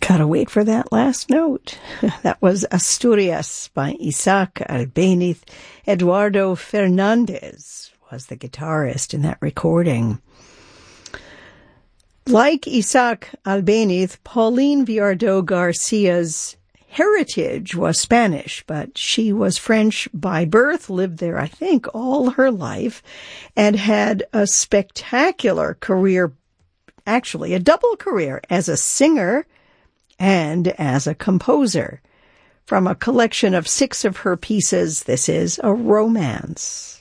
Gotta wait for that last note. That was Asturias by Isaac Albéniz. Eduardo Fernandez was the guitarist in that recording. Like Isaac Albéniz, Pauline Viardot Garcia's heritage was Spanish, but she was French by birth, lived there, I think, all her life, and had a spectacular career, actually a double career, as a singer and as a composer. From a collection of 6 of her pieces, this is A Romance.